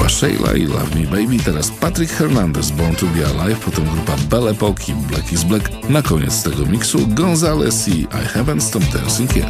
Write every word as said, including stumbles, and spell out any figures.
była Sheila i Love Me Baby, teraz Patrick Hernandez, Born to Be Alive, potem grupa Belle Epoque, Black is Black, na koniec tego miksu Gonzales i I Haven't Stopped Dancing Yet.